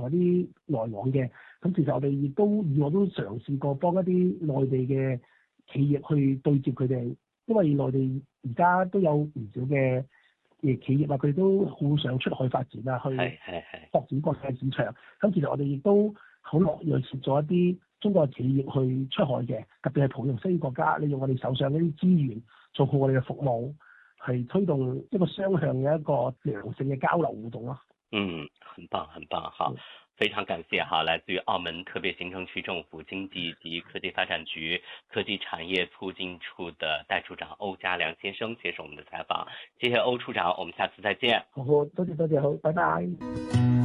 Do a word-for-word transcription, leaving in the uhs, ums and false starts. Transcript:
有啲來往嘅。咁其實我哋亦都以往都嘗試過幫一啲內地嘅企業去對接佢哋，因為內地而家都有唔少嘅誒企業啊，佢哋都好想出海發展啊，去拓展國際市場。咁其實我哋亦都好樂意去協助一啲中國企業去出海嘅，特別係普通西方國家，利用我哋手上嗰啲資源做好我哋嘅服務，係推動一個雙向嘅一個良性嘅交流互動咯。 嗯，很棒，很棒哈，非常感謝哈，來自於澳門特別行政區政府經濟及科技發展局科技產業促進處的代處長歐家良先生接受我們的採訪，謝謝歐處長，我們下次再見。 好，多謝多謝，好，拜拜。